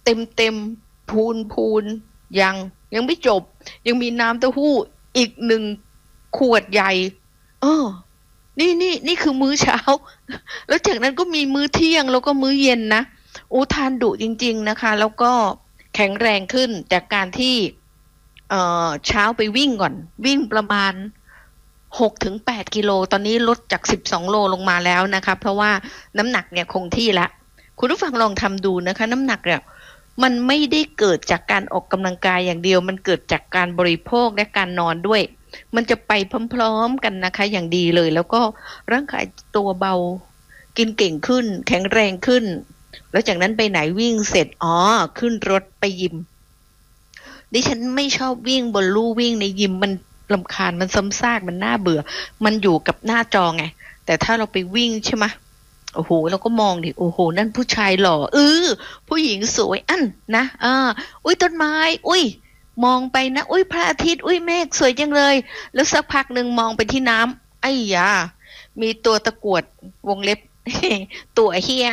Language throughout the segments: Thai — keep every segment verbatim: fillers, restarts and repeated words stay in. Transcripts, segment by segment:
เต็มเต็มพูนพูนยังยังไม่จบยังมีน้ำเต้าหู้อีกหนึ่งขวดใหญ่เออนี่นี่นี่คือมื้อเช้าแล้วจากนั้นก็มีมื้อเที่ยงแล้วก็มื้อเย็นนะโอ้ทานดุจริงๆนะคะแล้วก็แข็งแรงขึ้นจากการที่เอ่อเช้าไปวิ่งก่อนวิ่งประมาณหกถึงแปดกิโลตอนนี้ลดจากสิบสองโลลงมาแล้วนะคะเพราะว่าน้ำหนักเนี่ยคงที่ละคุณผู้ฟังลองทำดูนะคะน้ำหนักเนี่ยมันไม่ได้เกิดจากการออกกำลังกายอย่างเดียวมันเกิดจากการบริโภคและการนอนด้วยมันจะไปพร้อมๆกันนะคะอย่างดีเลยแล้วก็ร่างกายตัวเบากินเก่งขึ้นแข็งแรงขึ้นแล้วจากนั้นไปไหนวิ่งเสร็จอ๋อขึ้นรถไปยิมดิฉันไม่ชอบวิ่งบนลู่วิ่งในยิมมันรำคาญมันซ้ำซากมันน่าเบื่อมันอยู่กับหน้าจอไงแต่ถ้าเราไปวิ่งใช่ไหมโอ้โหเราก็มองดิโอ้โหนั่นผู้ชายหล่อเออผู้หญิงสวยอันนะอ่าอุ้ยต้นไม้อุ้ยมองไปนะอุ้ยพระอาทิตย์อุ้ยเมฆสวยจังเลยแล้วสักพักหนึ่งมองไปที่น้ำไอ้ยามีตัวตะกรวดวงเล็บ ตัวเฮีย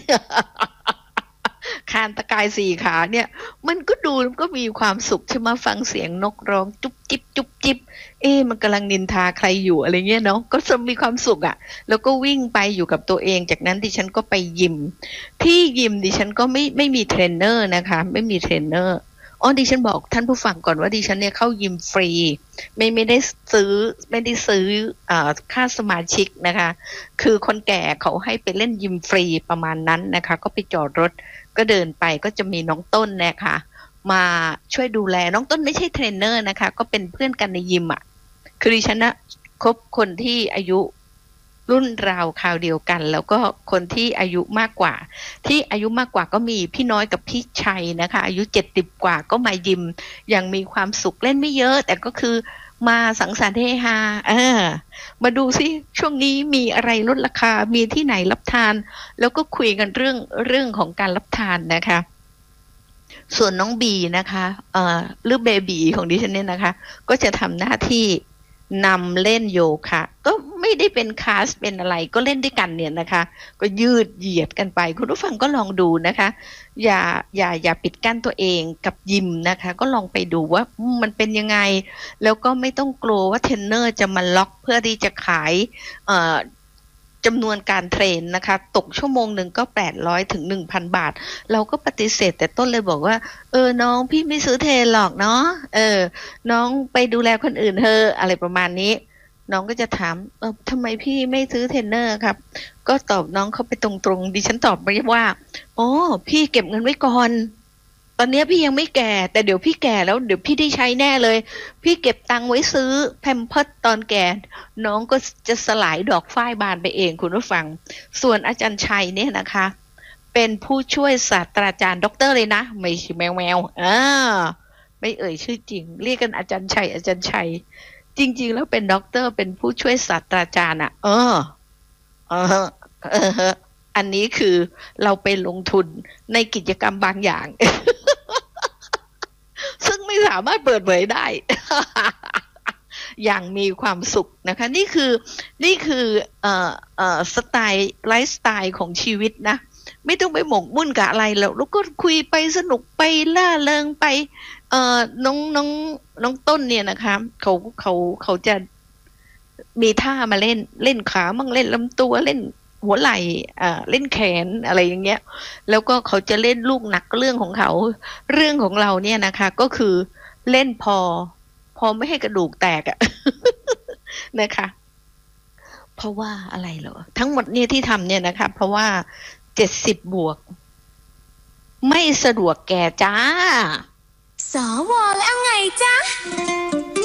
คานตะกายสี่ขาเนี่ยมันก็ดูมันก็มีความสุขใช่ไหมฟังเสียงนกร้องจุ๊บจิ๊บจุ๊บจิ๊บเอ๊ะมันกำลังนินทาใครอยู่อะไรเงี้ยเนาะก็จะมีความสุขอ่ะแล้วก็วิ่งไปอยู่กับตัวเองจากนั้นดิฉันก็ไปยิมที่ยิมดิฉันก็ไม่ไม่มีเทรนเนอร์นะคะไม่มีเทรนเนอร์อ๋อดิฉันบอกท่านผู้ฟังก่อนว่าดิฉันเนี่ยเข้ายิมฟรีไม่ไม่ได้ซื้อไม่ได้ซื้ออ่าค่าสมาชิกนะคะคือคนแก่เขาให้ไปเล่นยิมฟรีประมาณนั้นนะคะก็ไปจอดรถก็เดินไปก็จะมีน้องต้นเนี่ยค่ะมาช่วยดูแลน้องต้นไม่ใช่เทรนเนอร์นะคะก็เป็นเพื่อนกันในยิมอ่ะคือดิฉันนะคบคนที่อายุรุ่นราวคราวเดียวกันแล้วก็คนที่อายุมากกว่าที่อายุมากกว่าก็มีพี่น้อยกับพี่ชัยนะคะอายุเจ็ดสิบกว่าก็มายิมอย่างมีความสุขเล่นไม่เยอะแต่ก็คือมาสังสรรค์เฮฮาเออมาดูซิช่วงนี้มีอะไรลดราคามีที่ไหนรับทานแล้วก็คุยกันเรื่องเรื่องของการรับทานนะคะส่วนน้องบีนะคะเอ่อหรือเบบีของดิฉันเนี่ยนะคะก็จะทำหน้าที่นำเล่นโยคะก็ไม่ได้เป็นคลาสเป็นอะไรก็เล่นด้วยกันเนี่ยนะคะก็ยืดเหยียดกันไปคุณผู้ฟังก็ลองดูนะคะอย่าอย่าอย่าปิดกั้นตัวเองกับยิมนะคะก็ลองไปดูว่ามันเป็นยังไงแล้วก็ไม่ต้องกลัวว่าเทรนเนอร์จะมาล็อกเพื่อที่จะขายเอ่อจำนวนการเทรนนะคะตกชั่วโมงหนึ่งก็แปดร้อยถึง หนึ่งพัน บาทเราก็ปฏิเสธแต่ต้นเลยบอกว่าเออน้องพี่ไม่ซื้อเทรนหรอกเนาะเออน้องไปดูแลคนอื่นเธออะไรประมาณนี้น้องก็จะถามเออทำไมพี่ไม่ซื้อเทรนเนอร์ครับก็ตอบน้องเขาไปตรงๆดิฉันตอบไปว่าอ๋อพี่เก็บเงินไว้ก่อนตอนนี้พี่ยังไม่แก่แต่เดี๋ยวพี่แก่แล้วเดี๋ยวพี่ได้ใช้แน่เลยพี่เก็บตังค์ไว้ซื้อแพมเพิร์สตอนแก่น้องก็จะสลายดอกฝ้ายบานไปเองคุณผู้ฟังส่วนอาจารย์ชัยเนี่ยนะคะเป็นผู้ช่วยศาสตราจารย์ด็อกเตอร์เลยนะไม่ใช่แมวแมวอ่าไม่เอ่ยชื่อจริงเรียกกันอาจารย์ชัยอาจารย์ชัยจริงๆแล้วเป็นด็อกเตอร์เป็นผู้ช่วยศาสตราจารย์อ่ะเออเออเอออันนี้คือเราไปลงทุนในกิจกรรมบางอย่าง ซึ่งไม่สามารถเปิดเผยได้ อย่างมีความสุขนะคะนี่คือนี่คือเอ่อเอ่อสไตล์ไลฟ์สไตล์ของชีวิตนะไม่ต้องไปหมกมุ่นกับอะไรแล้วแล้วก็คุยไปสนุกไปล่าเริงไปเอ่อน้องน้องน้องต้นเนี่ยนะคะเขาเขาเขาจะมีท่ามาเล่นเล่นขามั่งเล่นลำตัวเล่นหัวไหล่อ่าเล่นแขนอะไรอย่างเงี้ยแล้วก็เขาจะเล่นลูกหนักเรื่องของเขาเรื่องของเราเนี่ยนะคะก็คือเล่นพอพอไม่ให้กระดูกแตกอะ นะคะเพราะว่าอะไรเหรอทั้งหมดเนี่ยที่ทำเนี่ยนะคะเพราะว่าเจ็ดสิบบวกไม่สะดวกแก่จ้าสวแล้วไงจ๊ะ